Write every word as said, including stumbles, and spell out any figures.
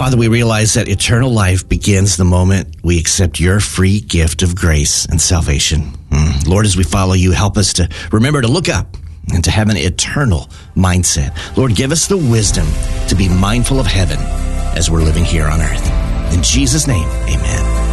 Father, we realize that eternal life begins the moment we accept your free gift of grace and salvation. Mm. Lord, as we follow you, help us to remember to look up and to have an eternal mindset. Lord, give us the wisdom to be mindful of heaven as we're living here on earth. In Jesus' name, amen.